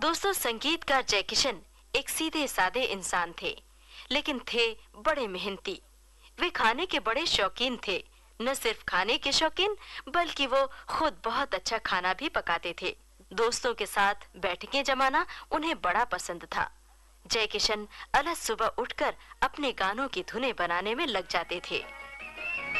दोस्तों, संगीतकार जय किशन एक सीधे सादे इंसान थे, लेकिन थे बड़े मेहनती। वे खाने के बड़े शौकीन थे। न सिर्फ खाने के शौकीन, बल्कि वो खुद बहुत अच्छा खाना भी पकाते थे। दोस्तों के साथ बैठकें जमाना उन्हें बड़ा पसंद था। जय किशन अलग सुबह उठकर अपने गानों की धुनें बनाने में लग जाते थे।